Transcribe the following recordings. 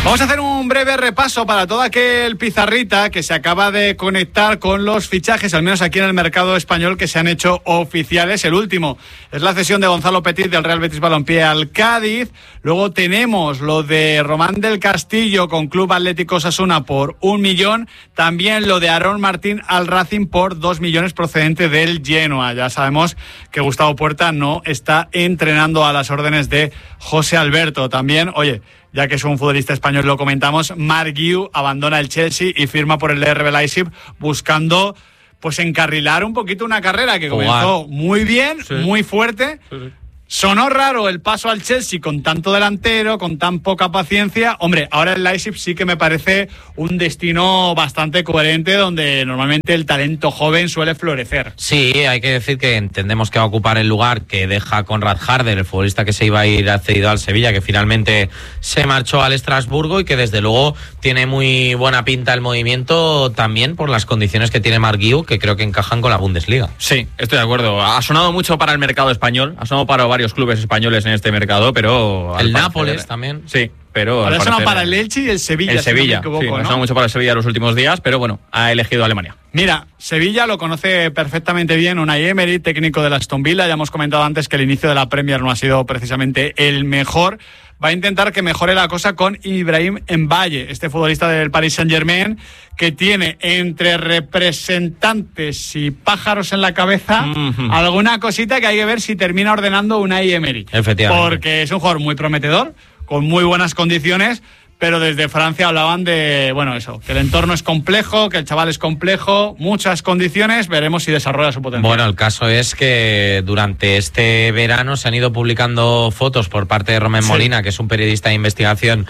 Vamos a hacer un breve repaso para todo aquel pizarrita que se acaba de conectar con los fichajes, al menos aquí en el mercado español, que se han hecho oficiales. El último es la cesión de Gonzalo Petit del Real Betis Balompié al Cádiz. Luego tenemos lo de Román del Castillo con Club Atlético Osasuna por 1 millón. También lo de Aarón Martín al Racing por 2 millones procedente del Genoa. Ya sabemos que Gustavo Puerta no está entrenando a las órdenes de José Alberto. También, oye, ya que es un futbolista español, lo comentamos, Marc Guiu abandona el Chelsea y firma por el RB Leipzig buscando pues encarrilar un poquito una carrera que comenzó muy bien, sí, muy fuerte. Sí. Sonó raro el paso al Chelsea con tanto delantero, con tan poca paciencia. Hombre, ahora el Leipzig sí que me parece un destino bastante coherente donde normalmente el talento joven suele florecer. Sí, hay que decir que entendemos que va a ocupar el lugar que deja Konrad Harder, el futbolista que se iba a ir cedido al Sevilla, que finalmente se marchó al Estrasburgo y que desde luego tiene muy buena pinta el movimiento también por las condiciones que tiene Marc Guiu, que creo que encajan con la Bundesliga. Sí, estoy de acuerdo. Ha sonado mucho para el mercado español, ha sonado para varios clubes españoles en este mercado, pero el Nápoles también. Sí, pero ahora suena para el Elche y el Sevilla. El Sevilla, si no me equivoco, sí, ¿no? Ha sonado mucho para el Sevilla los últimos días, pero bueno, ha elegido Alemania. Mira, Sevilla lo conoce perfectamente bien Unai Emery, técnico del Aston Villa. Ya hemos comentado antes que el inicio de la Premier no ha sido precisamente el mejor. Va a intentar que mejore la cosa con Ibrahim Mbaye, este futbolista del Paris Saint-Germain, que tiene entre representantes y pájaros en la cabeza alguna cosita que hay que ver si termina ordenando Unai Emery. Efectivamente. Porque es un jugador muy prometedor, con muy buenas condiciones, pero desde Francia hablaban de, bueno, eso, que el entorno es complejo, que el chaval es complejo, muchas condiciones, veremos si desarrolla su potencial. Bueno, el caso es que durante este verano se han ido publicando fotos por parte de Romain Molina, que es un periodista de investigación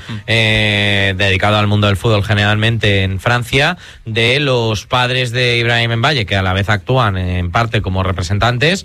dedicado al mundo del fútbol generalmente en Francia, de los padres de Ibrahim Mbaye, que a la vez actúan en parte como representantes,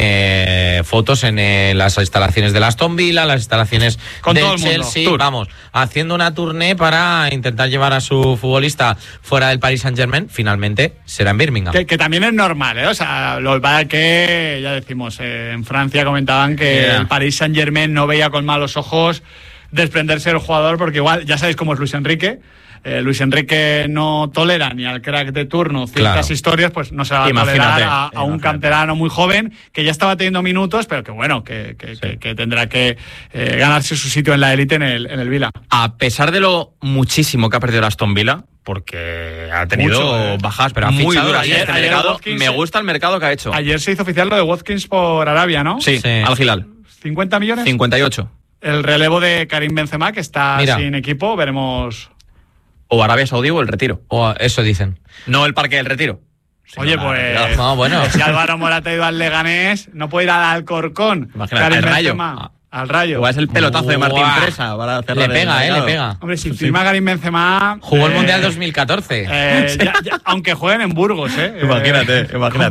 fotos en las instalaciones del Aston Villa, las instalaciones con del todo el Chelsea, mundo. Vamos, haciendo una tournée para intentar llevar a su futbolista fuera del Paris Saint-Germain. Finalmente será en Birmingham. Que también es normal, ¿eh? O sea, lo que ya decimos, en Francia comentaban que el Paris Saint-Germain no veía con malos ojos desprenderse del jugador, porque igual, ya sabéis cómo es Luis Enrique. Luis Enrique no tolera ni al crack de turno ciertas historias, pues no se va a tolerar a un canterano muy joven que ya estaba teniendo minutos, pero que bueno, que tendrá que ganarse su sitio en la élite en el Villa. A pesar de lo muchísimo que ha perdido el Aston Villa, porque ha tenido bajas pero muy duras en este mercado, me gusta el mercado que ha hecho. Ayer se hizo oficial lo de Watkins por Arabia, ¿no? Sí. Al Hilal. 50 millones. 58. El relevo de Karim Benzema, que está sin equipo, veremos. O Arabia Saudí o el retiro. O eso dicen. No el Parque del Retiro. Oye, pues no, bueno. Si Álvaro Morata ha ido al Leganés, no puede ir al Alcorcón. Imagínate, al Rayo. Al Rayo. Igual es el pelotazo de Martín Presa para hacerle. Le pega. Hombre, si firma Karim Benzema... Jugó el Mundial 2014. Aunque jueguen en Burgos, Imagínate.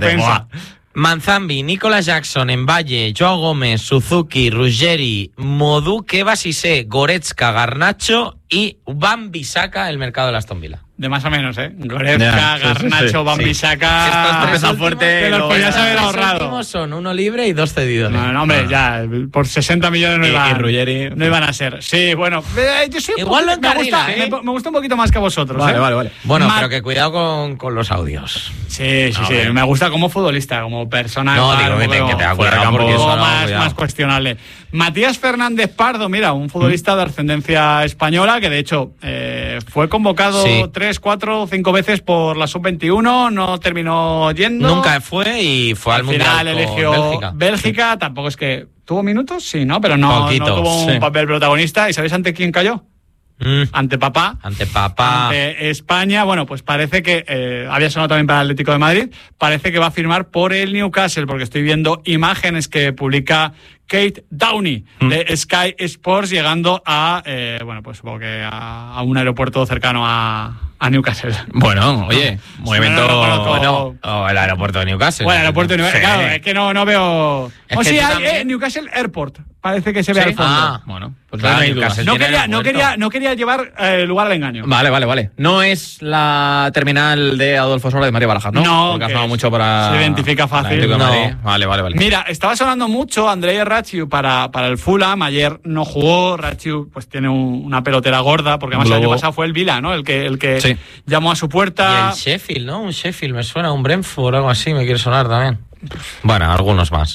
Manzambi, Nicolas Jackson, Mbaye, Joao Gómez, Suzuki, Ruggeri, Modou, Kebasise, Goretzka, Garnacho y Wan-Bissaka, el mercado de Aston Villa. De más o menos, Goretzka, Garnacho, Wan-Bissaka... Estos empezó fuerte. Que los podías haber ahorrado. Los últimos son uno libre y 2 cedidos. No, hombre, ya, por 60 millones no iban a ser. Sí, bueno, yo soy igual lo encarrila, me gusta un poquito más que vosotros. Vale. Bueno, pero que cuidado con los audios. Sí, me gusta como futbolista, como persona. No, digo que te acuerdas porque eso más cuestionable. Matías Fernández Pardo, mira, un futbolista de ascendencia española que de hecho fue convocado 3, 4, 5 veces por la Sub-21, no terminó yendo. Nunca fue y fue al Mundial. Al final eligió Bélgica, tampoco es que... ¿Tuvo minutos? Sí, ¿no? Pero no tuvo un papel protagonista. ¿Y sabéis ante quién cayó? Ante papá. Ante España. Bueno, pues parece que había sonado también para el Atlético de Madrid. Parece que va a firmar por el Newcastle, porque estoy viendo imágenes que publica Kate Downey de Sky Sports llegando a, pues supongo que a un aeropuerto cercano a Newcastle. Bueno, oye, movimiento... O el aeropuerto de Newcastle. Bueno, el aeropuerto de Newcastle, claro, es que no veo... Newcastle Airport. parece que se ve al fondo. Bueno, pues claro, no hay duda. No quería llevar lugar al engaño. Vale. No es la terminal de Adolfo Suárez de María Barajas, ¿no? No, porque ha sonado mucho para... se identifica fácil. No. Vale. Mira, estaba sonando mucho Andrei Rachiu para el Fulham. Ayer no jugó. Rachiu pues tiene una pelotera gorda, porque además el año pasado fue el Vila, ¿no? El que sí. llamó a su puerta. Y el Sheffield, ¿no? Un Sheffield, me suena, un Brentford, algo así, me quiere sonar también. Bueno, algunos más.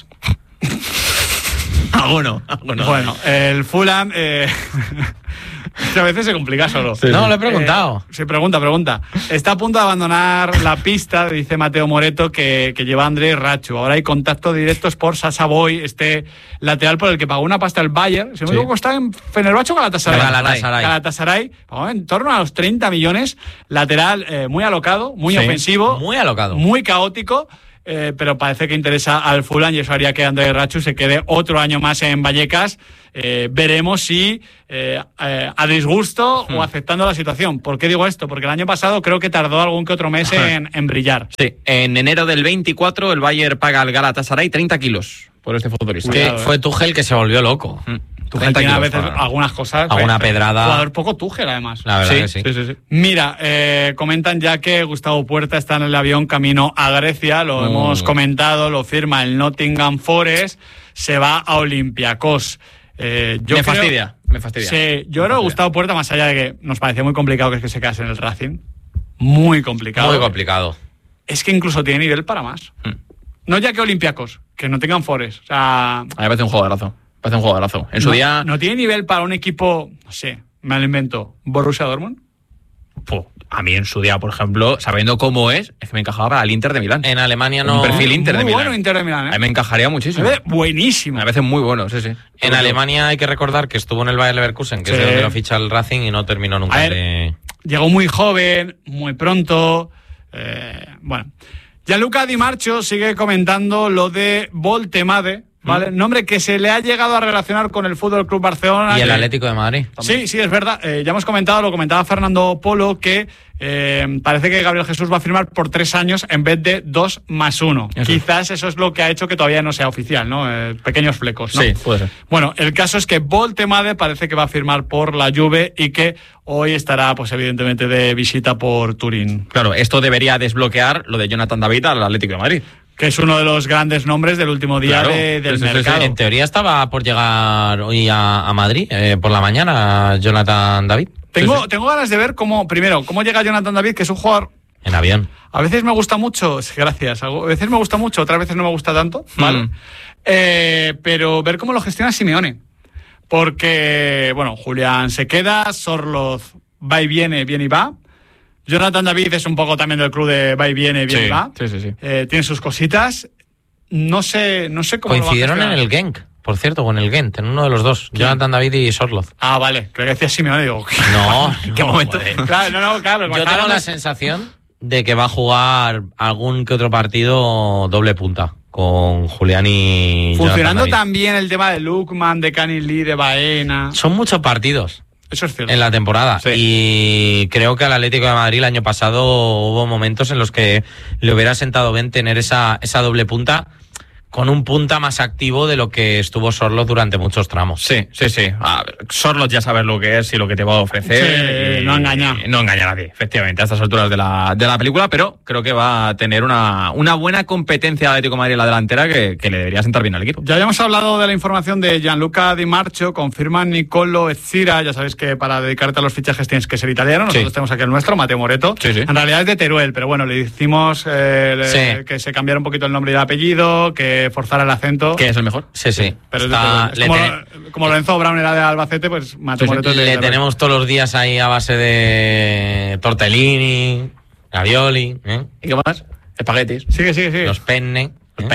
Alguno. Bueno, el Fulham a veces se complica solo. Sí. No, lo he preguntado. Sí, pregunta. Está a punto de abandonar la pista, dice Mateo Moreto, que lleva Andrei Rachiu. Ahora hay contactos directos por Sasha Boy, este lateral por el que pagó una pasta el Bayern. Si no me equivoco, está en Fenerbahce o Galatasaray. Pagó en torno a los 30 millones. Lateral muy alocado, muy ofensivo. Muy alocado. Muy caótico. Pero parece que interesa al Fulham y eso haría que Andrei Rachiu se quede otro año más en Vallecas. Veremos si a disgusto o aceptando la situación. ¿Por qué digo esto? Porque el año pasado creo que tardó algún que otro mes en brillar. Sí, en enero del 24 el Bayern paga al Galatasaray 30 kilos por este futbolista. Que fue Tuchel que se volvió loco. Tuchel tiene a veces algunas cosas. Alguna pedrada. Jugador poco Tuchel, además. La verdad que sí. Mira, comentan ya que Gustavo Puerta está en el avión camino a Grecia. Lo hemos comentado, lo firma el Nottingham Forest. Se va a Olympiacos. Me fastidia. Sí, yo creo que Gustavo Puerta, más allá de que nos parecía muy complicado que se quedase en el Racing. Muy complicado. Es que incluso tiene nivel para más. No ya que Olympiacos, que Nottingham Forest. O sea, a mí me parece un jugadorazo. En su día... ¿No tiene nivel para un equipo, no sé, me lo invento, Borussia Dortmund? A mí en su día, por ejemplo, sabiendo cómo es que me encajaba para el Inter de Milán. En Alemania no... Un perfil Inter de Milán. Muy bueno Inter de Milán, A mí me encajaría muchísimo. Me parece buenísimo. Me parece muy bueno, sí. En Alemania hay que recordar que estuvo en el Bayer Leverkusen, que es donde lo ficha el Racing y no terminó nunca. Llegó muy joven, muy pronto. Bueno. Gianluca Di Marcio sigue comentando lo de Voltemade, ¿vale? Nombre que se le ha llegado a relacionar con el Fútbol Club Barcelona. Y el Atlético de Madrid. Sí, es verdad. Ya hemos comentado, lo comentaba Fernando Polo, que parece que Gabriel Jesús va a firmar por 3 años en vez de 2 más 1. Eso. Quizás eso es lo que ha hecho que todavía no sea oficial, ¿no? Pequeños flecos, ¿no? Sí, puede ser. Bueno, el caso es que Voltemade parece que va a firmar por la Juve y que hoy estará, pues evidentemente, de visita por Turín. Claro, esto debería desbloquear lo de Jonathan David al Atlético de Madrid. Que es uno de los grandes nombres del último día del mercado. En teoría estaba por llegar hoy a Madrid, por la mañana, Jonathan David. Tengo ganas de ver cómo llega Jonathan David, que es un jugador... En avión. A veces me gusta mucho, gracias, a veces me gusta mucho, otras veces no me gusta tanto, ¿vale? Pero ver cómo lo gestiona Simeone. Porque, bueno, Julián se queda, Sorloz va y viene y va. Jonathan David es un poco también del club de va y viene y va. Sí. Tiene sus cositas. No sé cómo coincidieron en el Genk, por cierto, o en el Gent, en uno de los dos. ¿Quién? Jonathan David y Sorloz. Ah, vale. Creo que decía Simeone. Digo, no, ¿qué momento? Claro. Yo tengo la sensación de que va a jugar algún que otro partido doble punta con Julián y funcionando también el tema de Lukman, de Cani Lee, de Baena. Son muchos partidos. Eso es cierto. En la temporada. Sí. Y creo que al Atlético de Madrid el año pasado hubo momentos en los que le hubiera sentado bien tener esa doble punta con un punta más activo de lo que estuvo Sorloz durante muchos tramos. Sí. Sorloz ya sabes lo que es y lo que te va a ofrecer. Sí, no engaña. No engaña a nadie, efectivamente, a estas alturas de la película, pero creo que va a tener una buena competencia de Atlético de Madrid en la delantera que le debería sentar bien al equipo. Ya habíamos hablado de la información de Gianluca Di Marcio, confirma Nicolo Ezzira. Ya sabéis que para dedicarte a los fichajes tienes que ser italiano. Nosotros tenemos aquí el nuestro, Mateo Moreto. Sí. En realidad es de Teruel, pero bueno, le hicimos que se cambiara un poquito el nombre y el apellido, que forzara el acento. ¿Qué es el mejor? Sí. Pero como Lorenzo Brown era de Albacete, pues Mateo Moreto le tenemos todos los días ahí a base de tortellini, ravioli. ¿Y qué más? Espaguetis. Sigue. Los penne.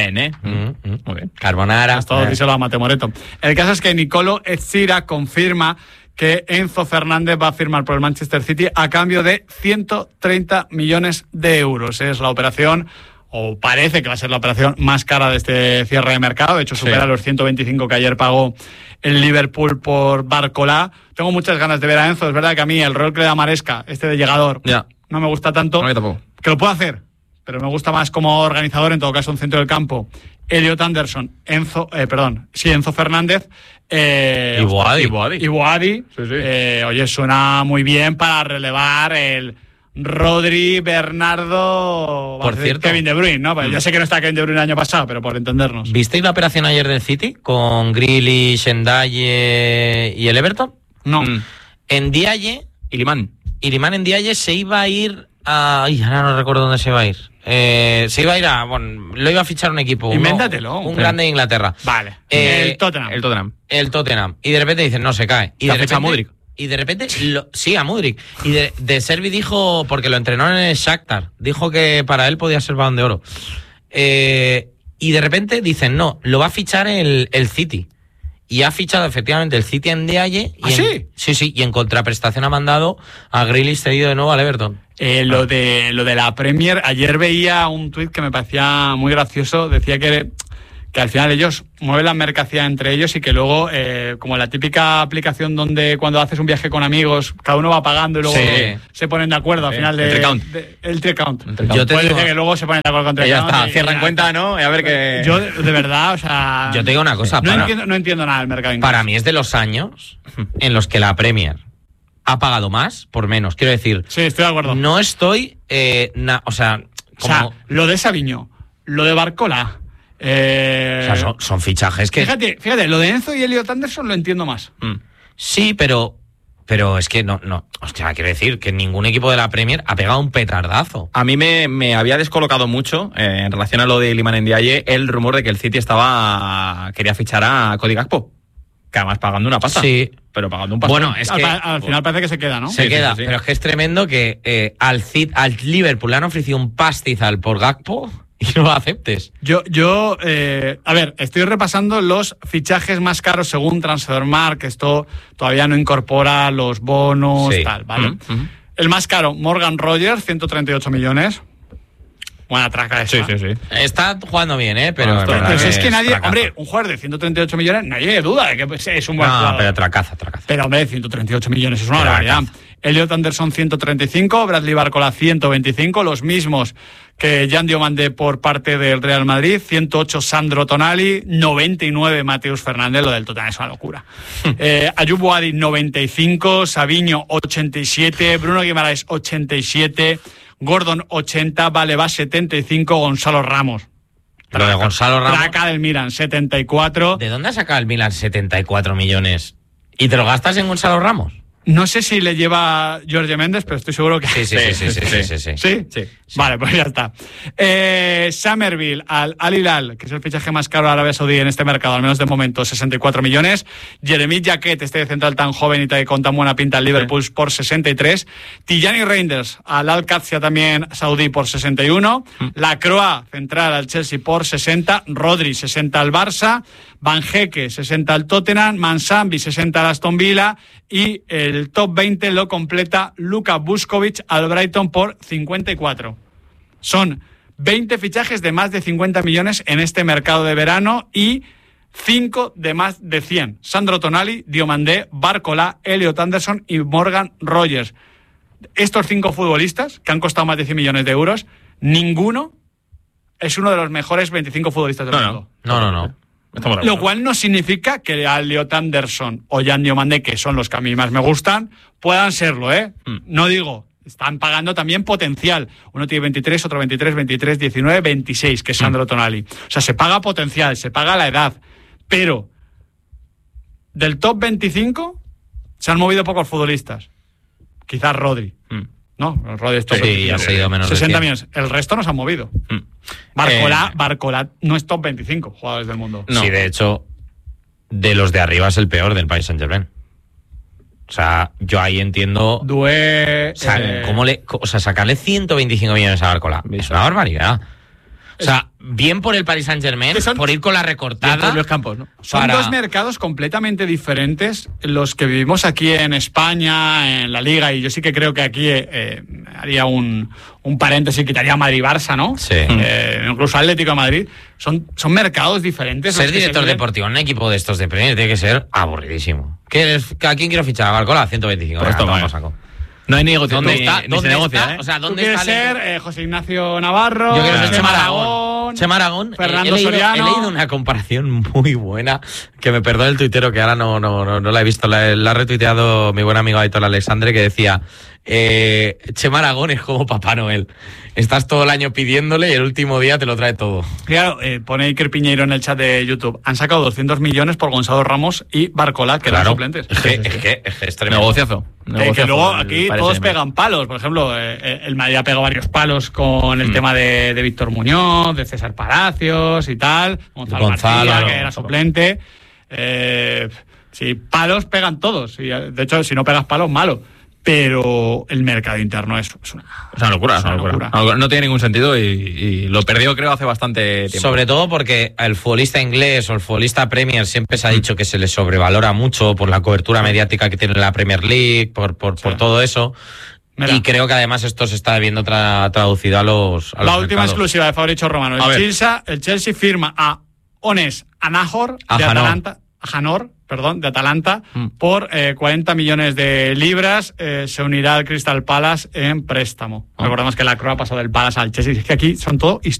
Muy bien. Carbonara. Todo díselo a Mateo Moreto. El caso es que Nicolo Ezzira confirma que Enzo Fernández va a firmar por el Manchester City a cambio de 130 millones de euros. Es la operación, o parece que va a ser la operación más cara de este cierre de mercado. De hecho, supera los 125 que ayer pagó el Liverpool por Barcola. Tengo muchas ganas de ver a Enzo. Es verdad que a mí el rol que le da Maresca, de llegador, no me gusta tanto. No, yo tampoco. Que lo puedo hacer, pero me gusta más como organizador, en todo caso, un centro del campo. Elliot Anderson, Enzo Fernández. Y Boadi. Sí. Oye, suena muy bien para relevar el Rodri, Bernardo, por cierto, Kevin De Bruyne, ¿no? Ya sé que no está Kevin De Bruyne el año pasado, pero por entendernos. ¿Visteis la operación ayer del City con Grealish, Ndiaye y el Everton? No. Ndiaye, Iliman Ndiaye se iba a ir a... ahora no recuerdo dónde se iba a ir. Se iba a ir a... Bueno, lo iba a fichar un equipo. Invéntatelo. Un grande de Inglaterra. Vale. El Tottenham. Y de repente dicen, no, se cae. Y de repente... a Mudryk. Y de repente, sí, a Mudryk. Y de Servi dijo, porque lo entrenó en el Shakhtar, dijo que para él podía ser Balón de Oro. Y de repente dicen, no, lo va a fichar el City. Y ha fichado efectivamente el City en Ndiaye. ¿Sí? Sí, y en contraprestación ha mandado a Grealish cedido de nuevo al Everton. Lo de la Premier, ayer veía un tuit que me parecía muy gracioso, decía que al final ellos mueven la mercancía entre ellos y que luego, como la típica aplicación donde cuando haces un viaje con amigos, cada uno va pagando y luego se ponen de acuerdo al final el Tricount. Yo te digo que luego se ponen de acuerdo con Tricount. Ya está, cierran cuenta, ¿no? A ver qué... Yo, de verdad, o sea... Yo te digo una cosa. No entiendo nada del mercado inglés. Para mí es de los años en los que la Premier ha pagado más por menos. Quiero decir... Sí, estoy de acuerdo. No estoy... lo de Savinho, lo de Barcola... O sea, son fichajes que... Fíjate, lo de Enzo y Elliot Anderson lo entiendo más. Sí, pero es que no. O sea, quiero decir que ningún equipo de la Premier ha pegado un petardazo. A mí me había descolocado mucho en relación a lo de Iliman Ndiaye el rumor de que el City quería fichar a Cody Gakpo, que además pagando una pasta. Sí. Pero pagando un pastón. Bueno, es que... Al final parece que se queda, ¿no? Se queda, pero es que es tremendo que al Liverpool le han ofrecido un pastizal por Gakpo... y no lo aceptes. A ver, estoy repasando los fichajes más caros según Transfermarkt, que esto todavía no incorpora los bonos, tal, ¿vale? El más caro, Morgan Rogers, 138 millones. Buena traca esa. Sí. Está jugando bien, pero... Pero es que nadie... Hombre, un jugador de 138 millones, nadie duda de que es un buen jugador. No, pero tracaza. Pero, hombre, 138 millones es una barbaridad. Elliot Anderson, 135, Bradley Barcola, 125, los mismos que Jan Diomande por parte del Real Madrid, 108 Sandro Tonali, 99 Mateus Fernández, lo del Tottenham es una locura. Ayub Boadi, 95, Savinho, 87, Bruno Guimaraes, 87, Gordon, 80, Baleba, 75, Gonzalo Ramos. Lo de Gonzalo Ramos... Traca del Milan, 74. ¿De dónde ha sacado el Milan 74 millones? ¿Y te lo gastas en Gonzalo Ramos? No sé si le lleva Jorge Méndez, pero estoy seguro que... Sí. ¿Sí? Vale, pues ya está. Summerville al Al-Hilal, que es el fichaje más caro de Arabia Saudí en este mercado, al menos de momento, 64 millones. Jeremy Jacquet, este central tan joven y con tan buena pinta al Liverpool, por 63. Tijani Reinders al Al-Qadsia, también saudí, por 61. La Croa, central al Chelsea, por 60. Rodri, 60 al Barça. Van Hecke, 60 al Tottenham. Mansambi, 60 al Aston Villa. Y el top 20 lo completa Luka Vuskovic al Brighton por 54. Son 20 fichajes de más de 50 millones en este mercado de verano y 5 de más de 100. Sandro Tonali, Diomandé, Barcola, Elliot Anderson y Morgan Rogers. Estos 5 futbolistas, que han costado más de 100 millones de euros, ninguno es uno de los mejores 25 futbolistas del mundo. No. Lo cual no significa que a Elliot Anderson o Jan Diomandé, que son los que a mí más me gustan, puedan serlo, ¿eh? No digo, están pagando también potencial. Uno tiene 23, otro 23, 19, 26, que es Sandro Tonali. O sea, se paga potencial, se paga la edad. Pero del top 25 se han movido pocos futbolistas. Quizás Rodri. ¿No? Rodri es top 25. Ha sido menos 60 millones. El resto no se han movido. Barcola no es top 25 jugadores del mundo. No. Sí, de hecho, de los de arriba es el peor del Paris Saint-Germain. O sea, yo ahí entiendo... sacarle 125 millones a Barcola es una barbaridad. O sea, bien por el Paris Saint-Germain, por ir con la recortada. Por los campos, ¿no? Son dos mercados completamente diferentes los que vivimos aquí en España, en la Liga, y yo sí que creo que aquí haría un paréntesis, quitaría Madrid-Barça, ¿no? Sí. Incluso Atlético de Madrid. Son mercados diferentes. Ser director deportivo en un equipo de estos de Premier tiene que ser aburridísimo. ¿A quién quiero fichar? ¿A Barcola? 125. Pues esto, vamos a saco. No hay negociación. ¿Dónde se negocia, O sea, ¿dónde quieres ser José Ignacio Navarro? Yo quiero ser Chema Aragón. Fernando Soriano. He leído una comparación muy buena, que me perdone el tuitero, que ahora no la he visto, la ha retuiteado mi buen amigo Aitor Alexandre, que decía: Chema Aragón es como Papá Noel. Estás todo el año pidiéndole y el último día te lo trae todo. Claro, pone Iker Piñeiro en el chat de YouTube. Han sacado 200 millones por Gonzalo Ramos y Barcola, que eran suplentes. Es que es tremendo. Negociazo. Que luego aquí todos pegan palos. Por ejemplo, el Madrid ha pegado varios palos con el tema de Víctor Muñoz, de César Palacios y tal. Gonzalo García, que era suplente. Sí, palos pegan todos. De hecho, si no pegas palos, malo. Pero el mercado interno es una locura. No tiene ningún sentido y lo perdió, creo, hace bastante tiempo. Sobre todo porque el futbolista inglés o el futbolista Premier siempre se ha dicho que se le sobrevalora mucho por la cobertura mediática que tiene la Premier League, por todo eso. Mira. Y creo que además esto se está viendo traducido a los La última mercados. Exclusiva de Fabrizio Romano. El Chelsea firma a Ones Anahor de Atalanta por 40 millones de libras. Se unirá al Crystal Palace en préstamo. Recordemos que la Croa pasó del Palace al Chelsea. Es que aquí son todo historias.